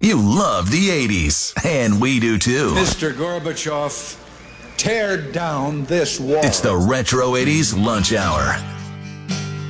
You love the 80s, and we do too. Mr. Gorbachev, tear down this wall. It's the Retro 80s Lunch Hour.